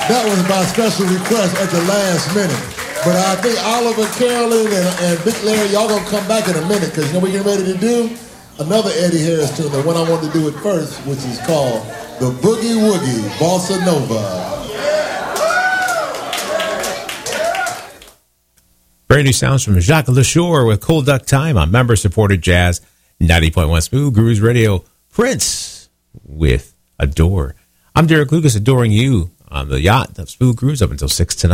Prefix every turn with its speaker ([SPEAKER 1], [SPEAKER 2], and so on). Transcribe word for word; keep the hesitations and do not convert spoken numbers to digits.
[SPEAKER 1] That was by special request at the last minute. But I think Oliver, Carolyn, and, and Big Larry, y'all gonna come back in a minute because you know what we're getting ready to do? Another Eddie Harris tune, the one I wanted to do it first, which is called The Boogie Woogie Bossa Nova.
[SPEAKER 2] Brand new sounds from Jacques LaShore with Cold Duck Time on member-supported jazz, ninety point one Smooth Grooves Radio. Prince with Adore. I'm Derek Lucas, adoring you on the yacht of Smooth Grooves up until six tonight.